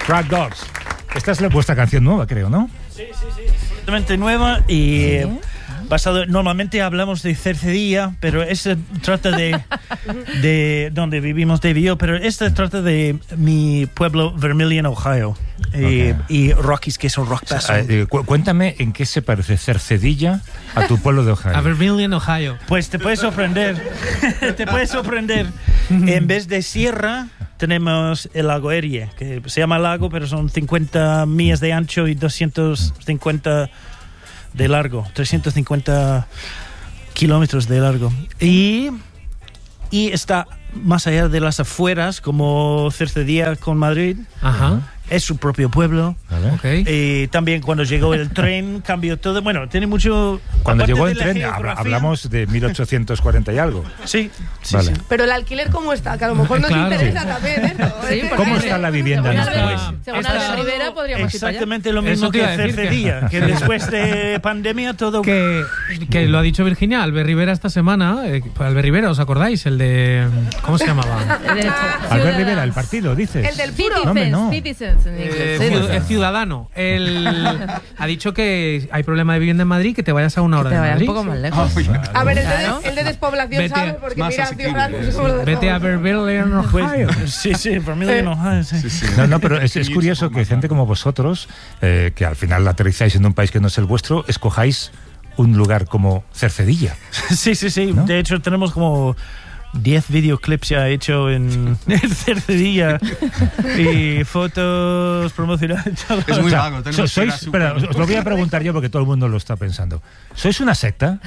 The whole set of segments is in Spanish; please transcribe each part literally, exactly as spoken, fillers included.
Drag Dogs. Esta es la, vuestra canción nueva, creo, ¿no? Sí, sí, sí. Completamente nueva y... ¿Sí? Basado, normalmente hablamos de Cercedilla, pero este trata de, de donde vivimos Dave y yo, pero este trata de mi pueblo Vermilion, Ohio, okay. y, y Rockies, que son Rock Paso. Eh, cu- cuéntame en qué se parece Cercedilla a tu pueblo de Ohio. A Vermilion, Ohio. Pues te puedes sorprender, te puedes sorprender. En vez de sierra tenemos el lago Erie, que se llama lago, pero son cincuenta millas de ancho y doscientos cincuenta de largo, trescientos cincuenta kilómetros de largo. Y, y está más allá de las afueras, como Cercedilla con Madrid. Ajá. Es su propio pueblo. Vale. Okay. Y también cuando llegó el tren cambió todo. Bueno, tiene mucho... Cuando llegó el de tren habla, hablamos de mil ochocientos cuarenta y algo. Sí, sí, vale. sí. Pero el alquiler, ¿cómo está? Que a lo mejor nos Claro. interesa Sí. también, ¿eh? Sí, ¿Cómo está la vivienda en este país? Según Esta- Albert Rivera podríamos ir para allá. Exactamente lo mismo Eso te que iba a decir, Cercedilla, que, que- después de pandemia todo... Que, que lo ha dicho Virginia, Albert Rivera esta semana. Eh, Albert Rivera, ¿os acordáis? El de... ¿Cómo se llamaba? Albert Rivera, el partido, dices. El del puro. No, hombre, no. Citizens en inglés. Eh, Sí. ciu- eh, ciudadano. Él ha dicho que hay problema de vivienda en Madrid, que te vayas a una hora Te de vayas Madrid. un poco más lejos. A ver, el de, Claro. el de despoblación, Vete- ¿sabes? Porque más mira, asequible, ciudad, sí. ¿cómo lo Vete a dejamos? Vermilion, Pues, Ohio. sí, sí, Vermilion, Ohio, sí. Sí, sí. No, no, pero es, es curioso que gente como vosotros, eh, que al final aterrizáis en un país que no es el vuestro, escojáis un lugar como Cercedilla. Sí, sí, sí. ¿No? De hecho, tenemos como diez videoclips ya hechos en, en Cercedilla y fotos promocionales. Es muy O sea, vago. so- tenemos sois, que ir a espera, super- os os lo voy a preguntar yo porque todo el mundo lo está pensando. ¿Sois una secta?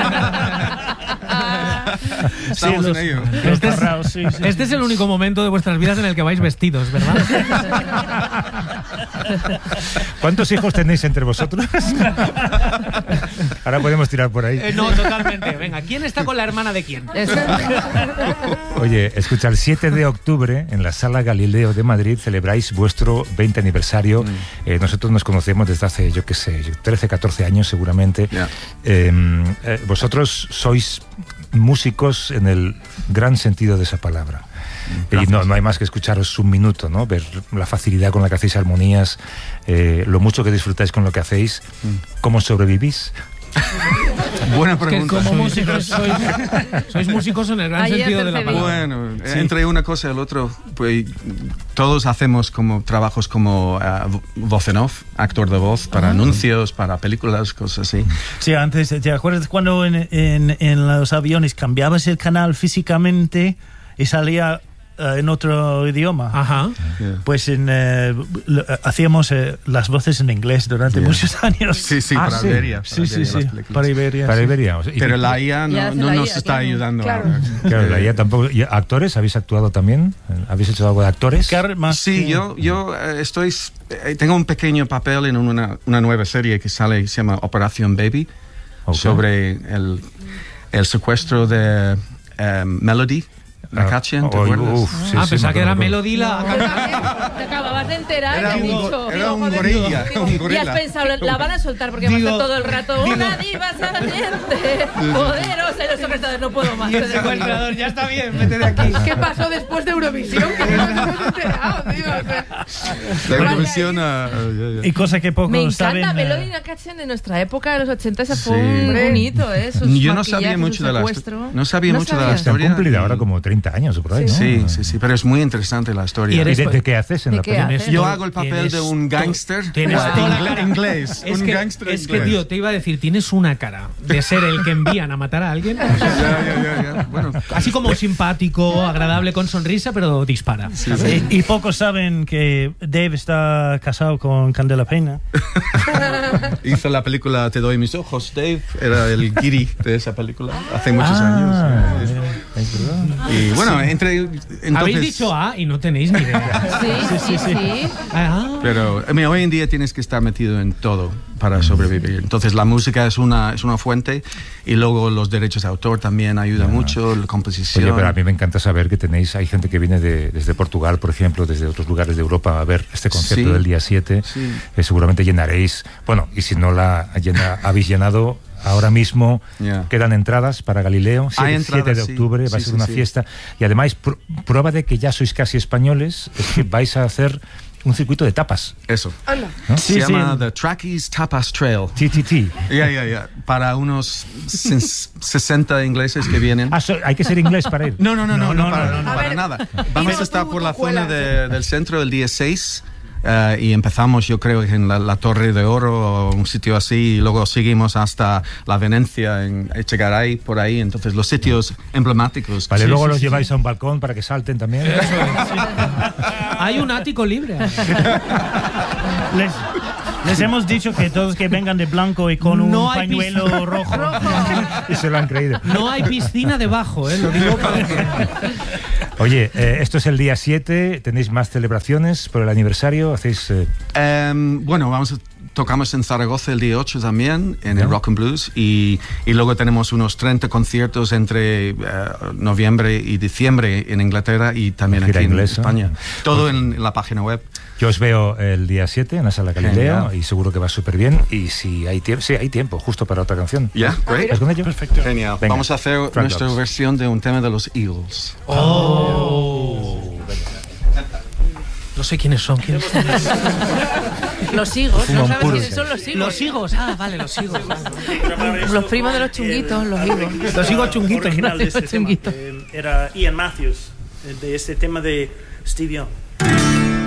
Estamos Sí, en los- ello. los tarraos, sí, sí. Este es el único momento de vuestras vidas en el que vais vestidos, ¿verdad? ¿Cuántos hijos tenéis entre vosotros? Ahora podemos tirar por ahí. Eh, no, totalmente. Venga, ¿quién está con la hermana de quién? Eso. Oye, escucha, el siete de octubre en la Sala Galileo de Madrid celebráis vuestro veinte aniversario. Eh, nosotros nos conocemos desde hace, yo qué sé, trece, catorce años seguramente. Ya. Eh, eh, vosotros sois músicos en el gran sentido de esa palabra. Y no, no hay más que escucharos un minuto, ¿no? Ver la facilidad con la que hacéis armonías, eh, lo mucho que disfrutáis con lo que hacéis, cómo sobrevivís. Buena Que pregunta. como músicos sois, sois músicos en el gran Ahí sentido es de la Cercedilla. palabra. Bueno, entre una cosa y el otro, pues todos hacemos como trabajos como uh, voz en off, actor de voz para anuncios, para películas, cosas así. Sí, antes, ¿te acuerdas cuando en, en, en los aviones cambiabas el canal físicamente y salía uh, en otro idioma? Ajá. Yeah. Pues en, eh, lo- hacíamos eh, las voces en inglés durante Yeah. muchos años. Sí, sí, Ah, para sí. Iberia. para Sí, sí, Iberia, sí, las películas. para Iberia. Para sí. Iberia. o sea, y- Pero la I A Ya no, hace no la nos I A, está claro. ayudando Claro. ahora. Claro, la I A tampoco. ¿Y actores? ¿Habéis actuado también? ¿Habéis hecho algo de actores? Car- más Sí, que- yo, yo eh, estoy, eh, tengo un pequeño papel en una, una nueva serie que sale, se llama Operación Baby, Ok. sobre el, el secuestro de eh, Melody, la Ah, Kachin, ¿te oh, acuerdas? uf, sí, ah, sí, pensaba me que era acuerdo. Melody la Te acababas de enterar Era y has un, go- dicho. era un joder, gorilla, digo, un Y has gorila. pensado, la van a soltar porque va a Digo- estar todo el rato una diva saliente, poderosa y los secretarios no puedo más. ya está bien, vete de aquí. ¿Qué pasó después de Eurovisión? Que no nos hemos enterado, tío. O sea, La Eurovisión, ah, ya, ya. Y cosa que pocos Me saben. encanta eh, Melody Nakachen de nuestra época de los ochenta, ese Sí. fue un, un hito, ¿eh? Sus Yo no maquillajes, sabía su mucho de la secuestro. histo- no sabía mucho de la sabías. Se han historia. cumplido ahora como treinta años o por ahí, ¿no? Sí, sí, sí, pero es muy interesante la historia. Y ¿Y eres- de, de qué haces en ¿De la qué película? haces? Yo hago el papel Tienes de un to- gángster tienes ah, toda la ingle- cara. inglés. Es un que, gángster es que, inglés. tío, te iba a decir, tienes una cara de ser el que envían a matar a alguien. Ya, ya, ya, ya. Bueno, Así como simpático, agradable, con sonrisa, pero dispara. ¿sabes? eh, Y, y pocos saben que Dave está casado con Candela Peña. hizo la película Te doy mis ojos, Dave. Era el guiri de esa película hace muchos Ah, años. mira, es verdad. Y bueno, entre. Entonces, Habéis dicho A y no tenéis ni idea. Sí, sí, sí. Ah, Pero mira, hoy en día tienes que estar metido en todo para sobrevivir. Entonces la música es una, es una fuente y luego los derechos de autor también ayudan mucho, la composición. Oye, pero a mí me encanta saber que tenéis, hay gente que viene de, desde Portugal, por ejemplo, desde otros lugares de Europa a ver este concierto Sí. del día siete. Sí. Eh, seguramente llenaréis, bueno, y si no la llena, habéis llenado, ahora mismo Yeah. quedan entradas para Galileo, Hay siete, entradas, siete de sí. octubre, va Sí, a ser sí, una sí. fiesta. Y además, pr- prueba de que ya sois casi españoles, es que vais a hacer un circuito de tapas. Eso. Anda. ¿No? Se Sí, llama sí. The Trackies Tapas Trail. T T T. Ya, ya, ya. Para unos sesenta ingleses que vienen. Ah, so- hay que ser inglés para ir. No, no, no, no, no, no, para, no, no. para A ver, nada. Vamos dinos a estar tú, por tú la zona cuelas. de- del centro el día seis. Uh, y empezamos, yo creo, en la, la Torre de Oro o un sitio así, y luego seguimos hasta la Venecia, en Echegaray, por ahí. Entonces, los sitios emblemáticos. Vale, Sí, luego sí, los sí, lleváis sí. a un balcón para que salten también. Hay un ático libre. Les, les hemos dicho que todos que vengan de blanco y con No un hay pañuelo rojo. Y se lo han creído. No hay piscina debajo, ¿eh? Lo digo para que... Oye, eh, esto es el día siete, tenéis más celebraciones por el aniversario, hacéis... eh, Em, bueno, vamos a, tocamos en Zaragoza el día ocho también, en Ya. el Rock and Blues, y, y luego tenemos unos treinta conciertos entre eh, noviembre y diciembre en Inglaterra y también Gira aquí inglesa. en España. Todo en, en la página web. Yo os veo el día siete en la Sala Galileo Genial. y seguro que va súper bien. Y si hay tiempo, sí, hay tiempo, justo para otra canción. ¿Ya? Great. ¿Vas con ello? Perfecto. Genial. Venga. Vamos a hacer Drag nuestra Dogs. versión de un tema de los Eagles. No sé quiénes son. ¿Quiénes son? Los higos, Fuman ¿no sabes puros. quiénes son los higos? Los higos. Ah, vale, los higos. Los primos de los chunguitos, los higos. Los higos chunguitos, original ¿no? de este tema, Chunguitos. eh, era Ian Matthews, eh, de este tema de Steve Young.